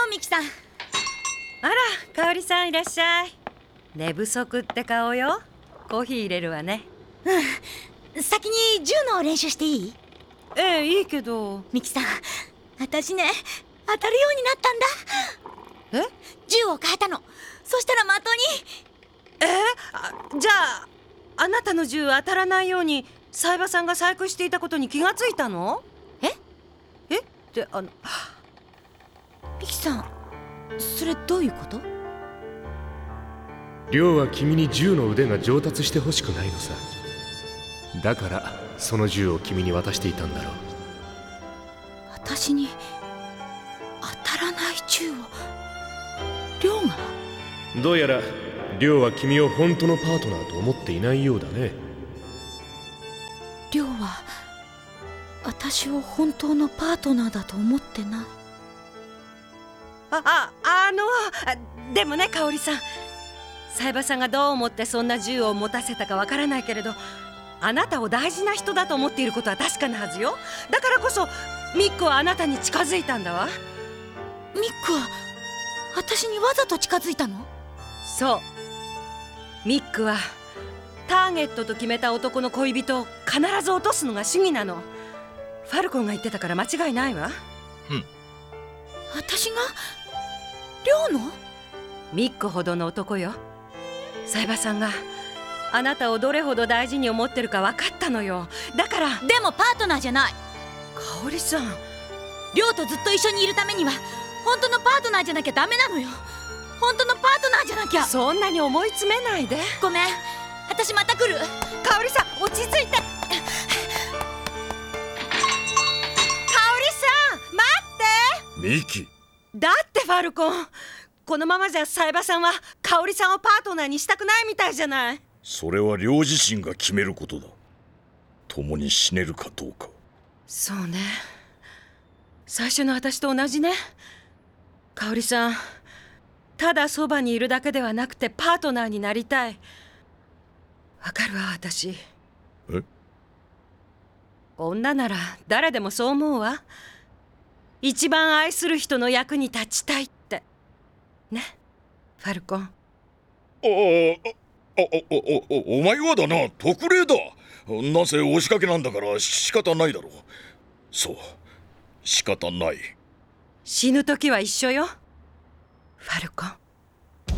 ミキさん。 あら、香織さんいらっしゃい。寝不足って顔よ。コーヒー入れるわね。 先に銃の練習していい？ ええ、いいけど。 ミキさん、私ね、当たるようになったんだ。 え？ 銃を変えたの。そしたら的に。 じゃあ、あなたの銃当たらないように冴羽さんが細工していたことに気がついたの？えってミキさん、それどういうこと？ 亮は君に銃の腕が上達してほしくないのさ。だからその銃を君に渡していたんだろう。 私に当たらない銃を亮が？ どうやら亮は君を本当のパートナーと思っていないようだね。 亮は私を本当のパートナーだと思ってない。 でもね、香織さん、冴羽さんがどう思ってそんな銃を持たせたかわからないけれど、あなたを大事な人だと思っていることは確かなはずよ。だからこそミックはあなたに近づいたんだわ。 ミックは私にわざと近づいたの？ そう、ミックはターゲットと決めた男の恋人を必ず落とすのが主義なの。ファルコンが言ってたから間違いないわ。 私が亮の？ ミックほどの男よ。冴羽さんがあなたをどれほど大事に思ってるか分かったのよ。だから。 でもパートナーじゃない。 香織さん、 亮とずっと一緒にいるためには本当のパートナーじゃなきゃダメなのよ。本当のパートナーじゃなきゃ。 そんなに思い詰めないで。 ごめん、私また来る。 香織さん、落ち着いて。香織さん、待って。 ミキ、 だってファルコン、このままじゃ冴羽さんは香織さんをパートナーにしたくないみたいじゃない。 それは亮自身が決めることだ。共に死ねるかどうか。 そうね、最初の私と同じね。香織さん、ただそばにいるだけではなくてパートナーになりたい。わかるわ、私。女なら誰でもそう思うわ。一番愛する人の役に立ちたいってね、ファルコン。 お前はだな、特例だ。なぜ押しかけなんだから仕方ないだろう。そう、仕方ない。 死ぬ時は一緒よ、ファルコン。